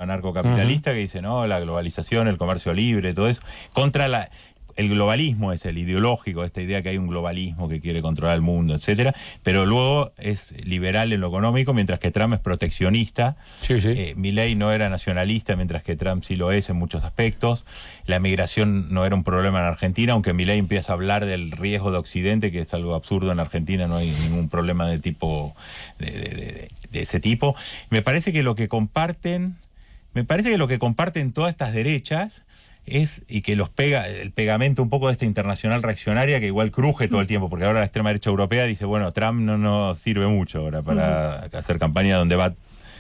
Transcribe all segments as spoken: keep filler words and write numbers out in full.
anarcocapitalista, uh-huh, que dice, no, la globalización, el comercio libre, todo eso, contra la... El globalismo es el ideológico, esta idea que hay un globalismo que quiere controlar el mundo, etcétera, pero luego es liberal en lo económico, mientras que Trump es proteccionista. Sí, sí. Eh, Milei no era nacionalista, mientras que Trump sí lo es en muchos aspectos. La migración no era un problema en Argentina, aunque Milei empieza a hablar del riesgo de Occidente, que es algo absurdo en Argentina, no hay ningún problema de tipo de, de, de, de ese tipo. Me parece que lo que comparten, me parece que lo que comparten todas estas derechas es, y que los pega, el pegamento un poco de esta internacional reaccionaria que igual cruje todo el tiempo, porque ahora la extrema derecha europea dice, bueno, Trump no nos sirve mucho ahora para uh-huh, hacer campaña donde va,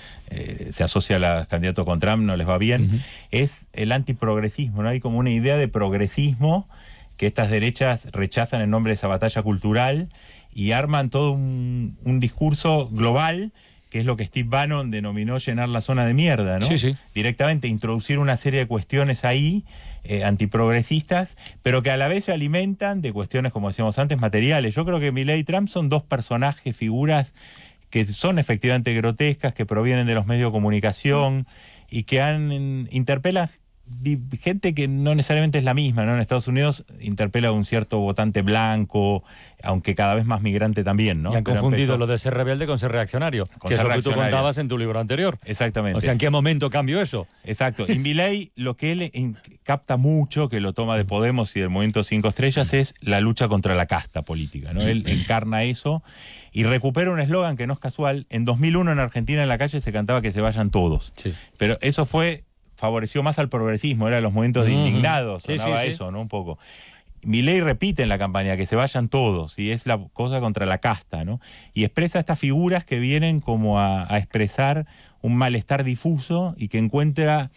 eh, se asocia a los candidatos con Trump, no les va bien, uh-huh, es el antiprogresismo, ¿no? Hay como una idea de progresismo que estas derechas rechazan en nombre de esa batalla cultural y arman todo un, un discurso global, que es lo que Steve Bannon denominó llenar la zona de mierda, ¿no? Sí, sí. Directamente introducir una serie de cuestiones ahí, eh, antiprogresistas, pero que a la vez se alimentan de cuestiones, como decíamos antes, materiales. Yo creo que Milei y Trump son dos personajes, figuras que son efectivamente grotescas, que provienen de los medios de comunicación y que han interpelan gente que no necesariamente es la misma, ¿no? En Estados Unidos interpela a un cierto votante blanco, aunque cada vez más migrante también, ¿no? Y han Pero confundido empezó... lo de ser rebelde con ser reaccionario, con que ser es lo que tú reaccionario. contabas en tu libro anterior. Exactamente. O sea, ¿en qué momento cambió eso? Exacto. Y Milei, lo que él in- capta mucho, que lo toma de Podemos y del Movimiento Cinco Estrellas, es la lucha contra la casta política, ¿no? Él encarna eso y recupera un eslogan que no es casual. En dos mil uno en Argentina en la calle se cantaba que se vayan todos. Sí. Pero eso fue... favoreció más al progresismo, eran los momentos de indignados, sí, sonaba sí, sí. eso, ¿no? Un poco. Milei repite en la campaña que se vayan todos, y es la cosa contra la casta, ¿no? Y expresa estas figuras que vienen como a, a expresar un malestar difuso y que encuentra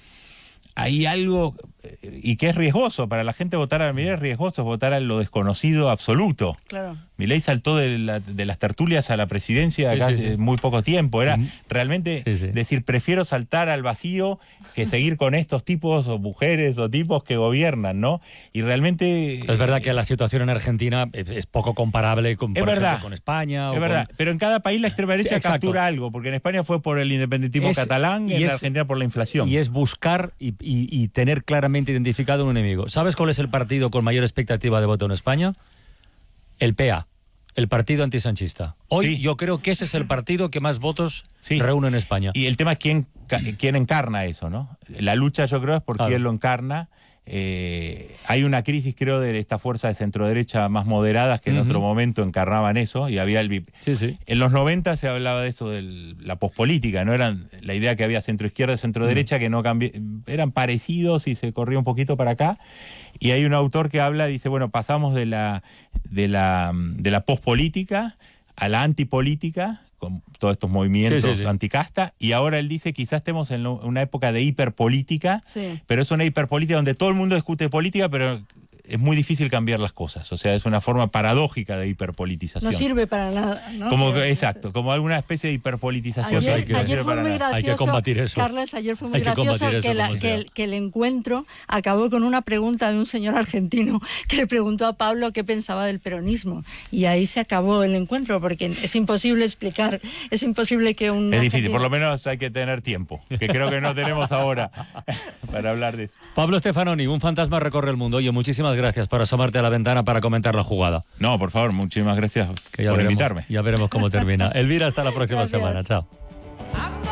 ahí algo, y que es riesgoso, para la gente votar a Milei es riesgoso, votar a lo desconocido absoluto. Claro. Milei saltó de, la, de las tertulias a la presidencia Sí, acá sí, hace sí. muy poco tiempo. Era Uh-huh. realmente Sí, sí. decir, prefiero saltar al vacío que seguir con estos tipos o mujeres o tipos que gobiernan, ¿no? Y realmente... Es verdad que la situación en Argentina es, es poco comparable con, Es por verdad. ejemplo, con España. Es o verdad, con... pero en cada país la extrema derecha Sí, exacto. captura algo, porque en España fue por el independentismo Es- catalán y y en es- Argentina por la inflación. Y es buscar y, y- y tener claramente identificado un enemigo. ¿Sabes cuál es el partido con mayor expectativa de voto en España? El P A, el partido antisanchista. Hoy Sí. yo creo que ese es el partido que más votos Sí. reúne en España. Y el tema es quién, ca- quién encarna eso, ¿no? La lucha, yo creo, es por Claro. quién lo encarna. Eh, hay una crisis, creo, de esta fuerza de centro-derecha más moderadas que en Ujú. otro momento encarnaban eso, y había el... bi- Sí, sí. En los noventa se hablaba de eso, de la pospolítica, ¿no? Eran la idea que había centro-izquierda y centro-derecha que no cambié, eran parecidos y se corría un poquito para acá. Y hay un autor que habla, dice, bueno, pasamos de la, de la, de la pospolítica a la antipolítica, con todos estos movimientos Sí, sí, sí. anticasta, y ahora él dice quizás estemos en lo- una época de hiperpolítica, Sí. pero es una hiperpolítica donde todo el mundo discute política, pero es muy difícil cambiar las cosas. O sea, es una forma paradójica de hiperpolitización. No sirve para nada, ¿no? Como que- Que- exacto, como alguna especie de hiperpolitización. Ayer, hay que- no ayer sirve fue para muy nada. gracioso, Hay que combatir eso. Carles, ayer fue muy Hay que gracioso combatir eso que, la- como que sea. el, que el encuentro acabó con una pregunta de un señor argentino que le preguntó a Pablo qué pensaba del peronismo. Y ahí se acabó el encuentro, porque es imposible explicar, es imposible que un... Es difícil, argentino- por lo menos hay que tener tiempo, que creo que no tenemos ahora para hablar de eso. Pablo Stefanoni, un fantasma recorre el mundo. Oye, muchísimas gracias por asomarte a la ventana para comentar la jugada. No, por favor, muchísimas gracias Que ya por veremos, invitarme. ya veremos cómo termina. Elvira, hasta la próxima Gracias. semana. Chao.